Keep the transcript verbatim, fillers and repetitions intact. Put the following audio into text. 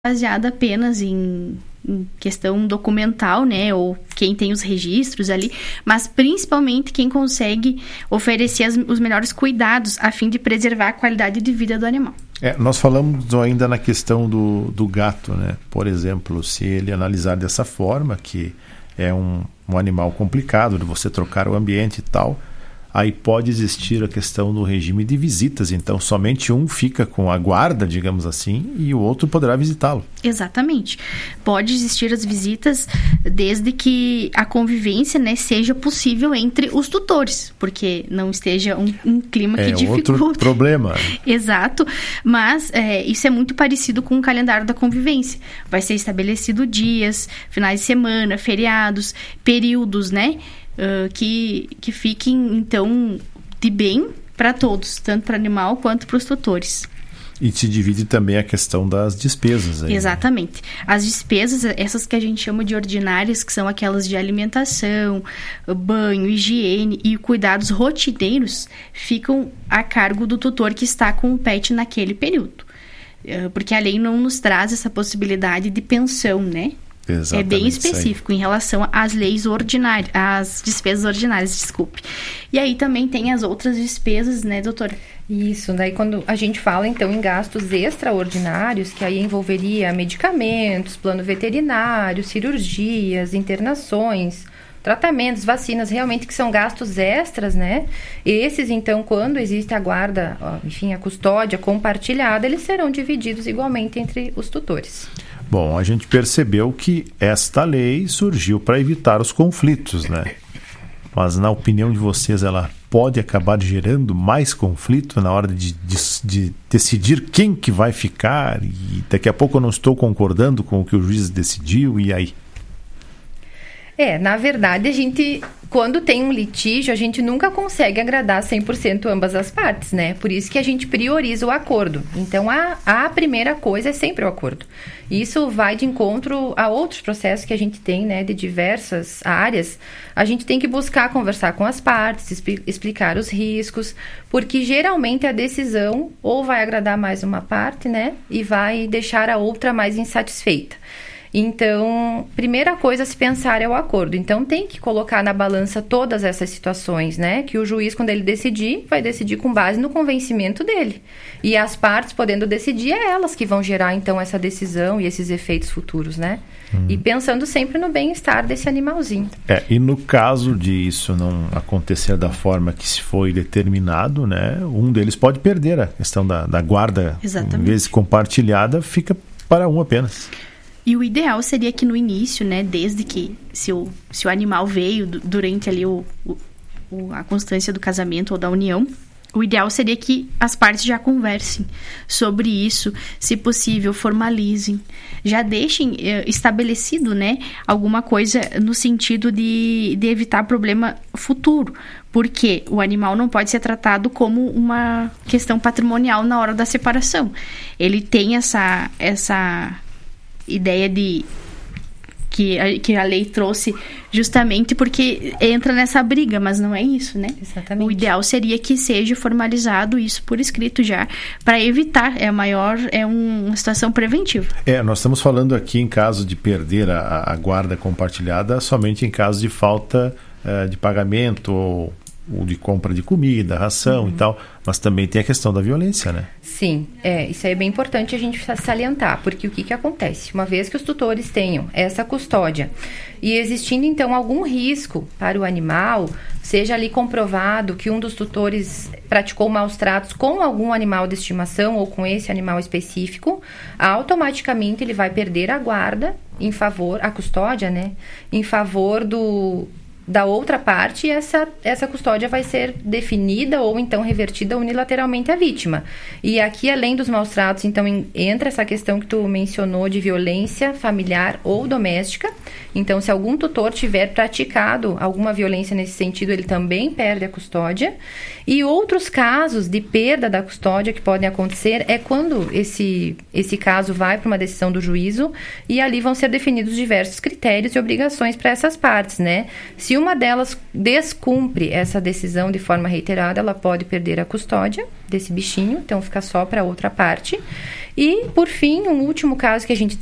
baseada apenas em, em questão documental, né, ou quem tem os registros ali, mas principalmente quem consegue oferecer as, os melhores cuidados a fim de preservar a qualidade de vida do animal. É, nós falamos ainda na questão do, do gato, né? Por exemplo, se ele analisar dessa forma, que é um, um animal complicado de você trocar o ambiente e tal, aí pode existir a questão do regime de visitas. Então, somente um fica com a guarda, digamos assim, e o outro poderá visitá-lo. Exatamente. Pode existir as visitas desde que a convivência, né, seja possível entre os tutores, porque não esteja um, um clima que é dificulte. Outro problema. Exato. Mas é, isso é muito parecido com o calendário da convivência. Vai ser estabelecido dias, finais de semana, feriados, períodos, né? Uh, que, que fiquem, então, de bem para todos, tanto para o animal quanto para os tutores. E se divide também a questão das despesas. Aí, exatamente. Né? As despesas, essas que a gente chama de ordinárias, que são aquelas de alimentação, banho, higiene e cuidados rotineiros, ficam a cargo do tutor que está com o pet naquele período. Uh, porque a lei não nos traz essa possibilidade de pensão, né? Exatamente, é bem específico em relação às leis ordinárias, às despesas ordinárias, desculpe. E aí também tem as outras despesas, né, doutora? Isso, daí quando a gente fala então em gastos extraordinários, que aí envolveria medicamentos, plano veterinário, cirurgias, internações, tratamentos, vacinas, realmente que são gastos extras, né? Esses, então, quando existe a guarda, enfim, a custódia compartilhada, eles serão divididos igualmente entre os tutores. Bom, a gente percebeu que esta lei surgiu para evitar os conflitos, né? Mas, na opinião de vocês, ela pode acabar gerando mais conflito na hora de, de, de decidir quem que vai ficar e daqui a pouco eu não estou concordando com o que o juiz decidiu, e aí? É, na verdade, a gente, quando tem um litígio, a gente nunca consegue agradar cem por cento ambas as partes, né? Por isso que a gente prioriza o acordo. Então, a, a primeira coisa é sempre o acordo. Isso vai de encontro a outros processos que a gente tem, né, de diversas áreas. A gente tem que buscar conversar com as partes, expl- explicar os riscos, porque geralmente a decisão ou vai agradar mais uma parte, né, e vai deixar a outra mais insatisfeita. Então, primeira coisa a se pensar é o acordo. Então, tem que colocar na balança todas essas situações, né? Que o juiz, quando ele decidir, vai decidir com base no convencimento dele. E as partes, podendo decidir, é elas que vão gerar, então, essa decisão e esses efeitos futuros, né? Hum. E pensando sempre no bem-estar desse animalzinho. É, e no caso de isso não acontecer da forma que se foi determinado, né? Um deles pode perder a questão da, da guarda. Exatamente. Em vez de compartilhada, fica para um apenas. E o ideal seria que no início, né, desde que se o, se o animal veio durante ali o, o, a constância do casamento ou da união, o ideal seria que as partes já conversem sobre isso, se possível, formalizem, já deixem eh, estabelecido, né, alguma coisa no sentido de, de evitar problema futuro, porque o animal não pode ser tratado como uma questão patrimonial na hora da separação. Ele tem essa... essa ideia de que a, que a lei trouxe justamente porque entra nessa briga, mas não é isso, né? Exatamente. O ideal seria que seja formalizado isso por escrito já, para evitar, é a maior, é um, uma situação preventiva. É, nós estamos falando aqui em caso de perder a, a guarda compartilhada, somente em caso de falta uh, de pagamento ou ou de compra de comida, ração, uhum, e tal, mas também tem a questão da violência, né? Sim, é, isso aí é bem importante a gente salientar, porque o que que acontece? Uma vez que os tutores tenham essa custódia e existindo, então, algum risco para o animal, seja ali comprovado que um dos tutores praticou maus tratos com algum animal de estimação ou com esse animal específico, automaticamente ele vai perder a guarda em favor, a custódia, né? Em favor do... da outra parte, essa, essa custódia vai ser definida ou então revertida unilateralmente à vítima. E aqui, além dos maus tratos, então, em, entra essa questão que tu mencionou de violência familiar ou doméstica. Então, se algum tutor tiver praticado alguma violência nesse sentido, ele também perde a custódia. E outros casos de perda da custódia que podem acontecer é quando esse, esse caso vai para uma decisão do juízo e ali vão ser definidos diversos critérios e obrigações para essas partes, né? Se Se uma delas descumpre essa decisão de forma reiterada, ela pode perder a custódia desse bichinho, então fica só para outra parte. E, por fim, um último caso que a gente